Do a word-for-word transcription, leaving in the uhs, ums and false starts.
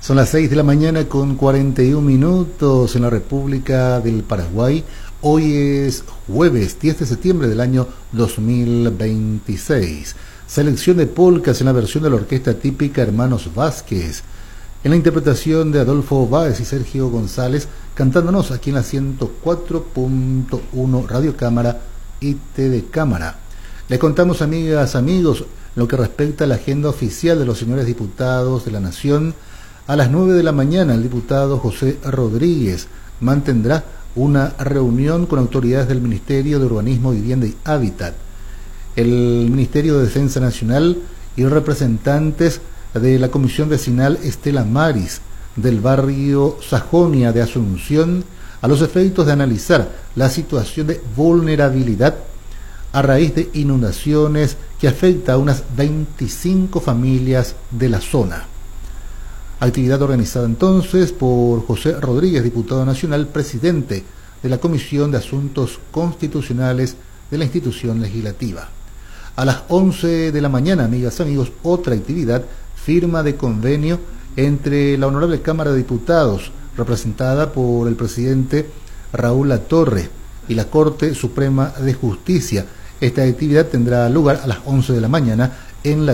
Son las seis de la mañana con cuarenta y un minutos en la República del Paraguay. Hoy es jueves diez de septiembre del año dos mil veintiséis. Selección de polcas en la versión de la orquesta típica Hermanos Vázquez, en la interpretación de Adolfo Báez y Sergio González, cantándonos aquí en la ciento cuatro punto uno Radio Cámara y T V Cámara. Les contamos, amigas, amigos, lo que respecta a la agenda oficial de los señores diputados de la Nación. A las nueve de la mañana, el diputado José Rodríguez mantendrá una reunión con autoridades del Ministerio de Urbanismo, Vivienda y Hábitat, el Ministerio de Defensa Nacional y representantes de la Comisión Vecinal Estela Maris del barrio Sajonia de Asunción, a los efectos de analizar la situación de vulnerabilidad a raíz de inundaciones que afecta a unas veinticinco familias de la zona. Actividad organizada entonces por José Rodríguez, diputado nacional, presidente de la Comisión de Asuntos Constitucionales de la institución legislativa. A las once de la mañana, amigas, amigos, otra actividad, firma de convenio entre la Honorable Cámara de Diputados, representada por el presidente Raúl Latorre, y la Corte Suprema de Justicia. Esta actividad tendrá lugar a las once de la mañana en la